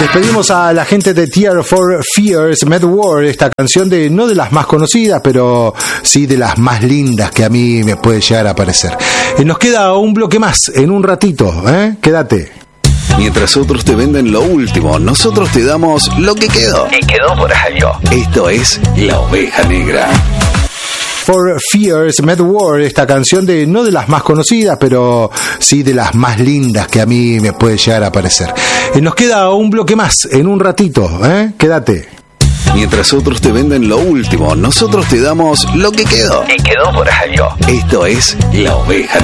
Despedimos a la gente de Tears for Fears, Mad World, esta canción de no de las más conocidas, pero sí de las más lindas que a mí me puede llegar a parecer. Nos queda un bloque más en un ratito, quédate. Mientras otros te venden lo último, nosotros te damos lo que quedó. Y quedó por algo. Esto es La Oveja Negra. For Fears, Mad World, esta canción de no de las más conocidas, pero sí de las más lindas que a mí me puede llegar a parecer. Nos queda un bloque más en un ratito, quédate. Mientras otros te venden lo último, nosotros te damos lo que quedó. Y quedó por algo. Esto es La Oveja Negra.